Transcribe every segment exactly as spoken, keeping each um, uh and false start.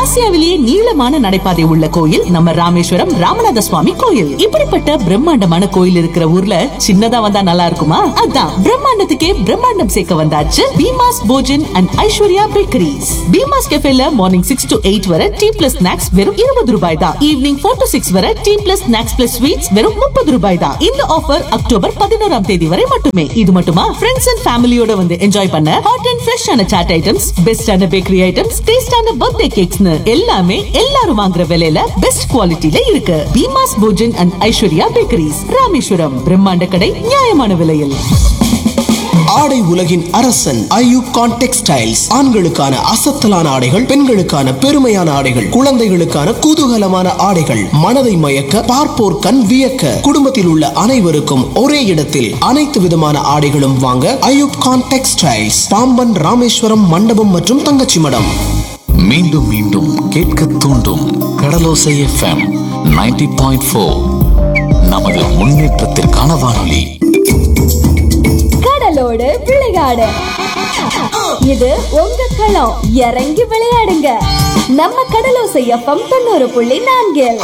ஆசியாவிலேயே நீளமான நடைபாதை உள்ள கோயில் நம்ம ராமேஸ்வரம் ராமநாத சுவாமி கோயில். இப்படிப்பட்ட பிரம்மாண்டமான கோயில் இருக்கிற ஊர்ல சின்னதா வந்தா நல்லா இருக்குமா? அதான் பிரம்மாண்டத்துக்கே பிரம்மாண்டம் சேர்க்க வந்தாச்சு Bheema's Bhojan and Aishwarya bakeries. Bheema's கெஃபேல morning six to eight வரை டீ பிளஸ் ஸ்நாக்ஸ் வெறும் இருபது ரூபாய் தான். ஈவினிங் ஃபோர் டு சிக்ஸ் வரை tea plus snacks plus sweets வெறும் முப்பது ரூபாய் தான். இந்த ஆஃபர் அக்டோபர் பதினோராம் தேதி வரை மட்டுமே. இது மட்டுமா, ஃப்ரெண்ட்ஸ் அண்ட் ஃபேமிலியோட வந்து என்ஜாய் பண்ண ஹாட் அண்ட் ஃப்ரெஷ்ஷான சாட் ஐட்டம்ஸ், பெஸ்டான பேக்கரி ஐட்டம்ஸ், டேஸ்டான பர்த்டே கேக்ஸ்னு எல்லாமே எல்லாரும் வாங்குற விலையில பெஸ்ட் குவாலிட்டில இருக்கு. Bheema's Bhojan and Aishwarya bakeries, Rameswaram. பிரம்மாண்ட கடை, நியாயமான விலையில். ஆடை உலகின் அரசன் ஐயூகான் டெக்ஸ்டைல்ஸ். ஆண்களுக்கான அசத்தலான ஆடைகள், பெண்களுக்கான பெருமையான ஆடைகள், குழந்தைகளுக்கான குதூகலமான ஆடைகள், மனதை மயக்க பார்ப்போர் கண் வியக்க, குடும்பத்தில் உள்ள அனைவருக்கும் ஒரே இடத்தில் அனைத்து விதமான ஆடைகளும் வாங்க ஐயூகான் டெக்ஸ்டைல்ஸ், பாம்பன், ராமேஸ்வரம், மண்டபம் மற்றும் தங்கச்சி மடம். மீண்டும் மீண்டும் கேட்க தூண்டும் கடலோசை எஃப்எம் நைன்டி பாயிண்ட் ஃபோர். நமது முன்னேற்றத்திற்கான வானொலி. கடலோடு விளையாடு, இது உங்க களம். இறங்கி விளையாடுங்க. நம்ம கடலோசை எஃப்எம் தொண்ணூறு புள்ளி நான்கில்.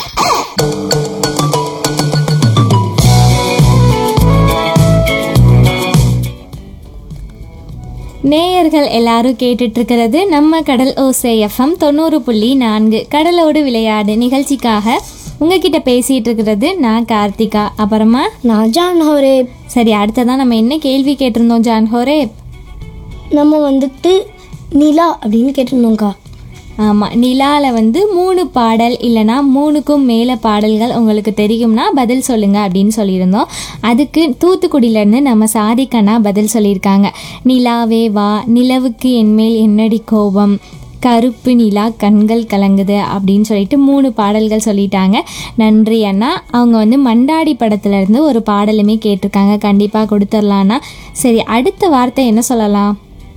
நேயர்கள் எல்லாரும் கேட்டுட்டு இருக்கிறது நம்ம கடல் ஓசை எஃப்எம் தொண்ணூறு புள்ளி நான்கு கடலோடு விளையாடு நிகழ்ச்சிக்காக உங்ககிட்ட பேசிட்டு இருக்கிறது நான் கார்த்திகா. அப்புறமா நான் ஜான் ஹோரே. சரி, அடுத்ததான் நம்ம என்ன கேள்வி கேட்டிருந்தோம் ஜான் ஹோரே? நம்ம வந்துட்டு நிலா அப்படின்னு கேட்டிருந்தோங்க்கா. ஆமாம், நிலாவில் வந்து மூணு பாடல் இல்லைனா மூணுக்கும் மேலே பாடல்கள் உங்களுக்கு தெரியும்னா பதில் சொல்லுங்கள் அப்படின்னு சொல்லியிருந்தோம். அதுக்கு தூத்துக்குடியிலேருந்து நம்ம சாதிக்கண்ணா பதில் சொல்லியிருக்காங்க. நிலாவே வா, நிலவுக்கு என்மேல் என்னடி கோபம், கருப்பு நிலா கண்கள் கலங்குது அப்படின்னு சொல்லிட்டு மூணு பாடல்கள் சொல்லிட்டாங்க. நன்றி அண்ணா. அவங்க வந்து மண்டாடி படத்துலேருந்து ஒரு பாடலுமே கேட்டிருக்காங்க. கண்டிப்பாக கொடுத்துடலான்னா. சரி, அடுத்த வார்த்தை என்ன சொல்லலாம்?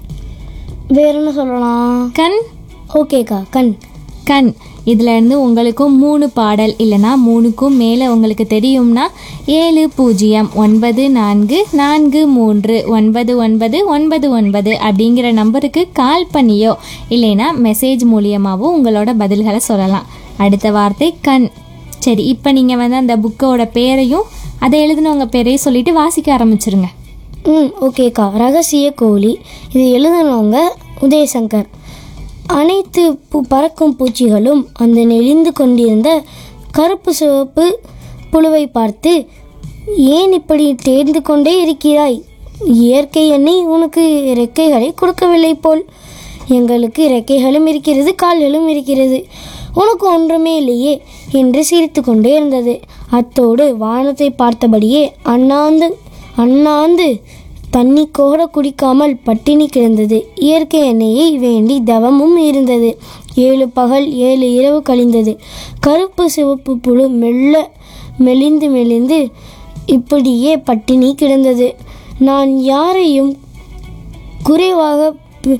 வேற என்ன சொல்லலாம்? கண். ஓகேக்கா, கண். கண். இதிலேருந்து உங்களுக்கும் மூணு பாடல் இல்லைனா மூணுக்கும் மேலே உங்களுக்கு தெரியும்னா ஏழு பூஜ்ஜியம் ஒன்பது நான்கு நான்கு மூன்று ஒன்பது ஒன்பது ஒன்பது ஒன்பது அப்படிங்கிற நம்பருக்கு கால் பண்ணியோ இல்லைனா மெசேஜ் மூலியமாகவோ உங்களோட பதில்களை சொல்லலாம். அடுத்த வார்த்தை கண். சரி, இப்போ நீங்கள் வந்து அந்த புக்கோட பேரையும் அதை எழுதினவங்க பேரையும் சொல்லிட்டு வாசிக்க ஆரம்பிச்சிருங்க. ம் ஓகேக்கா. ரகசிய கோழி. இது எழுதினவங்க உதயசங்கர். அனைத்து பூ பறக்கும் பூச்சிகளும் அந்த நெளிந்து கொண்டிருந்த கருப்பு சிவப்பு புழுவை பார்த்து, ஏன் இப்படி தேர்ந்து கொண்டே இருக்கிறாய்? இயற்கை என்னை உனக்கு இறக்கைகளை கொடுக்கவில்லை போல். எங்களுக்கு இறக்கைகளும் இருக்கிறது, கால்களும் இருக்கிறது, உனக்கு ஒன்றுமே இல்லையே என்று சிரித்து கொண்டே இருந்தது. அத்தோடு வானத்தை பார்த்தபடியே அண்ணாந்து அண்ணாந்து தண்ணி கோட குடிக்காமல் பட்டினி கிடந்தது. இயற்கை எண்ணெயை வேண்டி தவமும் இருந்தது. ஏழு பகல் ஏழு இரவு கழிந்தது. கருப்பு சிவப்பு புழு மெல்ல மெலிந்து மெலிந்து இப்படியே பட்டினி கிடந்தது. நான் யாரையும் குறைவாக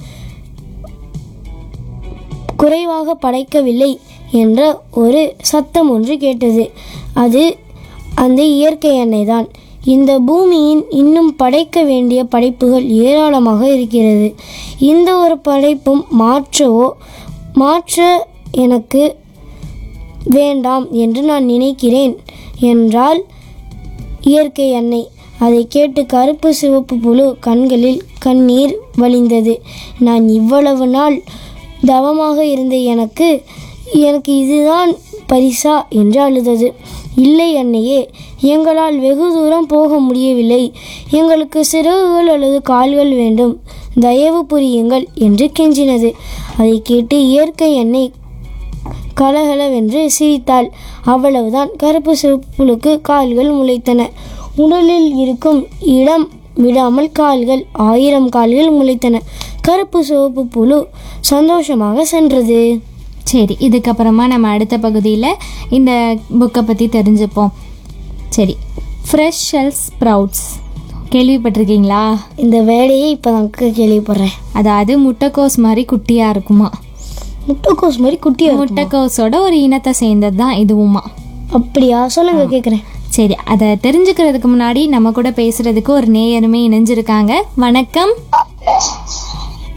குறைவாக படைக்கவில்லை என்ற ஒரு சத்தம் ஒன்று கேட்டது. அது அந்த இயற்கை எண்ணெய் தான். இந்த பூமியின் இன்னும் படைக்க வேண்டிய படைப்புகள் ஏராளமாக இருக்கிறது. இந்த ஒரு படைப்பும் மாற்றவோ மாற்ற எனக்கு வேண்டாம் என்று நான் நினைக்கிறேன் என்றால் இயற்கை எண்ணெய். அதை கேட்டு கருப்பு சிவப்பு புழு கண்களில் கண்ணீர் வழிந்தது. நான் இவ்வளவு நாள் தவமாக இருந்த எனக்கு எனக்கு இதுதான் பரிசா என்று அழுதது. இல்லை அன்னையே, எங்களால் வெகு தூரம் போக முடியவில்லை. எங்களுக்கு சிறகுகள் அல்லது கால்கள் வேண்டும், தயவு புரியுங்கள் என்று கெஞ்சினது. அதை கேட்டு இயற்கை எண்ணெய் கலகலவென்று சிரித்தாள். அவ்வளவுதான். கருப்பு சிவப்புளுக்கு கால்கள் முளைத்தன. உடலில் இருக்கும் இடம் விடாமல் கால்கள் ஆயிரம் கால்கள் முளைத்தன. கருப்பு சிவப்பு புழு சந்தோஷமாக சென்றது. சரி, இதுக்கப்புறமா நம்ம அடுத்த பகுதியில் இந்த புக்கை பற்றி தெரிஞ்சுப்போம். சரி, ஃப்ரெஷ் ஷெல் ஸ்ப்ரவுட்ஸ் கேள்விப்பட்டிருக்கீங்களா? இந்த வேலையை இப்போ தான் கேள்விப்படுறேன். அதாவது முட்டைக்கோஸ் மாதிரி குட்டியாக இருக்குமா. முட்டைக்கோஸ் மாதிரி குட்டியாக முட்டைக்கோஸோட ஒரு இனத்தை சேர்ந்தது தான் இதுவுமா. அப்படியா? சொல்லுங்க, கேட்குறேன். சரி, அதை தெரிஞ்சுக்கிறதுக்கு முன்னாடி நம்ம கூட பேசுறதுக்கு ஒரு நேயருமே இணைஞ்சிருக்காங்க. வணக்கம்.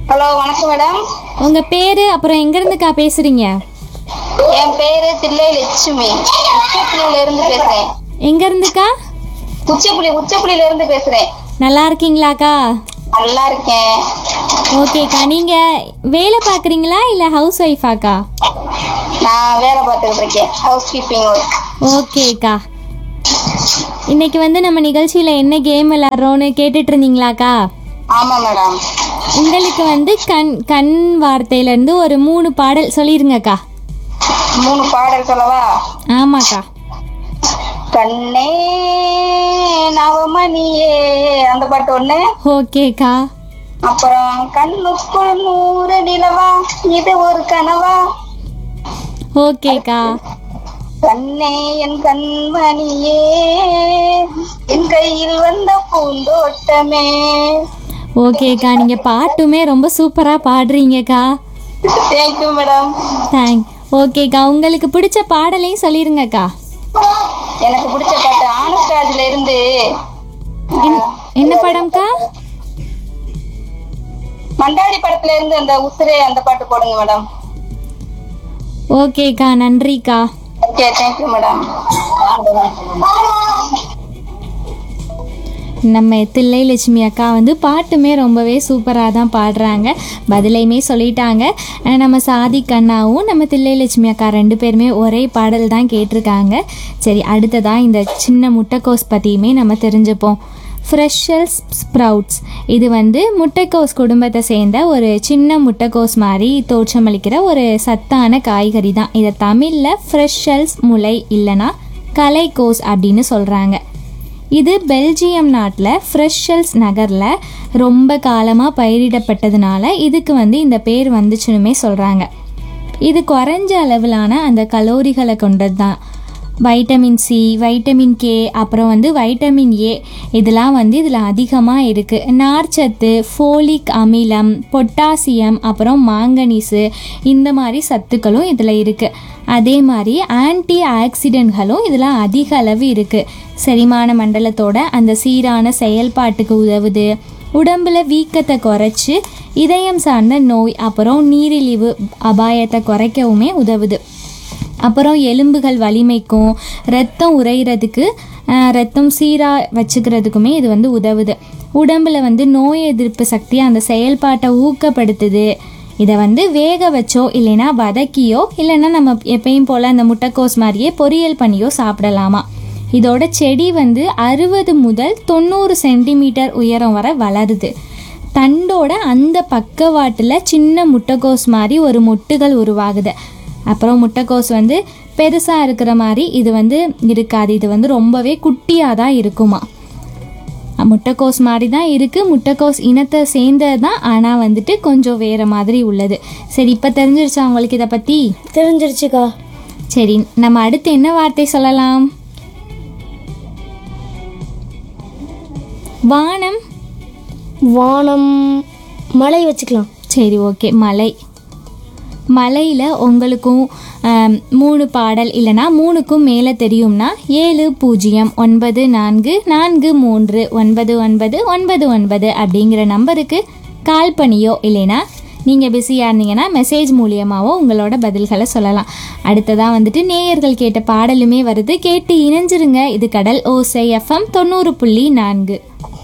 ஹலோ வணக்கம் மேடம். உங்க பேரு அப்புறம் எங்க இருந்துக்கா பேசுறீங்க? என் பேரு தில்லை லட்சுமி, உச்சப்புலியில இருந்து பேசுறேன். எங்க இருந்துக்கா? உச்சப்புலி உச்சப்புலியில இருந்து பேசுறேன். நல்லா இருக்கீங்களாக்கா? நல்லா இருக்கேன். ஓகேக்கா, நீங்க வேலை பாக்குறீங்களா இல்ல ஹவுஸ் ஒய்ஃபாக்கா? நான் வேலை பார்த்துக்கிட்டு இருக்கேன், ஹவுஸ் கீப்பிங் ஒர்க். ஓகேக்கா, இன்னைக்கு வந்து நம்ம நிகழ்ச்சியில என்ன கேம் விளையாடுறோம்னு கேட்டுட்டு இருந்தீங்களாக்கா? ஆமா மேடம். உங்களுக்கு வந்து கண் கண் வார்த்தையில இருந்து ஒரு மூணு பாடல் சொல்லிருங்கக்கா. மூணு பாடல் சொல்லவா? ஆமாக்கா. கண்ணே நவமணியே அந்த பாட்டு ஒண்ணு. ஓகேக்கா. அப்புறம் கண்ணுக்குள் நூறு நிலவா இது ஒரு கனவா. ஓகேக்கா. கண்ணே என் கண்மணியே என் கையில் வந்த பூந்தோட்டமே. ஓகேக்கா, நீங்க பாட்டுமே ரொம்ப சூப்பரா பாடுறீங்கக்கா. Thank you madam. தேங்க். ஓகேக்கா, உங்களுக்கு பிடிச்ச பாடலையும் சொல்லிருங்கக்கா. எனக்கு பிடிச்ச பாட்டு ஆனஸ்டாஜ்ல இருந்து என்ன- என்ன படம்க்கா? மண்டாடி படத்துல இருந்து அந்த உசுரே அந்த பாட்டு போடுங்க மேடம். ஓகேக்கா, நன்றிக்கா. Okay, thank you madam. நம்ம தில்லை லட்சுமி அக்கா வந்து பாட்டுமே ரொம்பவே சூப்பராக தான் பாடுறாங்க, பதிலையுமே சொல்லிட்டாங்க. அஹ் நம்ம சாதிக் அண்ணாவும் நம்ம தில்லை லட்சுமி அக்கா ரெண்டு பேருமே ஒரே பாடல் தான் கேட்டிருக்காங்க. சரி, அடுத்ததாக இந்த சின்ன முட்டைக்கோஸ் பற்றியுமே நம்ம தெரிஞ்சுப்போம். ஃப்ரெஷல்ஸ் ஸ்ப்ரவுட்ஸ், இது வந்து முட்டைக்கோஸ் குடும்பத்தை சேர்ந்த ஒரு சின்ன முட்டைக்கோஸ் மாதிரி தோற்றமளிக்கிற ஒரு சத்தான காய்கறி தான். இதை தமிழில் ஃப்ரெஷல்ஸ் முளை இல்லைன்னா கலைக்கோஸ் அப்படின்னு சொல்கிறாங்க. இது பெல்ஜியம் நாட்டில் ஃப்ரெஷல்ஸ் நகரில் ரொம்ப காலமாக பயிரிடப்பட்டதுனால இதுக்கு வந்து இந்த பேர் வந்துச்சுன்னுமே சொல்கிறாங்க. இது குறைஞ்ச அளவிலான அந்த கலோரிகளை கொண்டது தான். வைட்டமின் சி, வைட்டமின் கே, அப்புறம் வந்து வைட்டமின் ஏ இதெல்லாம் வந்து இதில் அதிகமாக இருக்குது. நார்ச்சத்து, ஃபோலிக் அமிலம், பொட்டாசியம், அப்புறம் மாங்கனீஸு இந்த மாதிரி சத்துக்களும் இதில் இருக்குது. அதே மாதிரி ஆன்டி ஆக்சிடென்ட்களும் இதில் அதிக அளவு இருக்குது. செரிமான மண்டலத்தோட அந்த சீரான செயல்பாட்டுக்கு உதவுது. உடம்புல வீக்கத்தை குறைச்சி இதயம் சார்ந்த நோய் அப்புறம் நீரிழிவு அபாயத்தை குறைக்கவுமே உதவுது. அப்புறம் எலும்புகள் வலிமைக்கும் ரத்தம் உறையிறதுக்கு ரத்தம் சீராக வச்சுக்கிறதுக்குமே இது வந்து உதவுது. உடம்புல வந்து நோய் எதிர்ப்பு சக்தி அந்த செயல்பாட்டை ஊக்கப்படுத்துது. இதை வந்து வேக வச்சோ இல்லைன்னா வதக்கியோ இல்லைன்னா நம்ம எப்பயும் போல் அந்த முட்டைக்கோஸ் மாதிரியே பொரியல் பண்ணியோ சாப்பிடலாமா. இதோட செடி வந்து அறுபது முதல் தொண்ணூறு சென்டிமீட்டர் உயரம் வரை வளருது. தண்டோட அந்த பக்கவாட்டில் சின்ன முட்டைக்கோஸ் மாதிரி ஒரு மொட்டுகள் உருவாகுது. அப்புறம் முட்டைக்கோஸ் வந்து பெருசாக இருக்கிற மாதிரி இது வந்து இருக்காது. இது வந்து ரொம்பவே குட்டியாக தான் இருக்குமா. முட்டைக்கோஸ் மாதிரி தான் இருக்குது, முட்டைக்கோஸ் இனத்தை சேர்ந்தது தான், ஆனால் வந்துட்டு கொஞ்சம் வேறு மாதிரி உள்ளது. சரி, இப்போ தெரிஞ்சிருச்சா உங்களுக்கு இதை பற்றி? தெரிஞ்சிருச்சுக்கா. சரி, நம்ம அடுத்து என்ன வார்த்தை சொல்லலாம்? வானம். வானம் மலை வச்சுக்கலாம். சரி, ஓகே, மலை. மலையில் உங்களுக்கும் மூணு பாடல் இல்லைனா மூணுக்கும் மேலே தெரியும்னா ஏழு பூஜ்ஜியம் ஒன்பது நான்கு நான்கு மூன்று ஒன்பது ஒன்பது ஒன்பது ஒன்பது அப்படிங்கிற நம்பருக்கு கால் பண்ணியோ இல்லைனா நீங்கள் பிஸியாக இருந்தீங்கன்னா மெசேஜ் மூலியமாகவோ உங்களோட பதில்களை சொல்லலாம். அடுத்ததாக வந்துட்டு நேயர்கள் கேட்ட பாடலுமே வருது, கேட்டு இணைஞ்சிருங்க. இது கடல் ஓசை எஃப்எம் தொண்ணூறு புள்ளி நான்கு.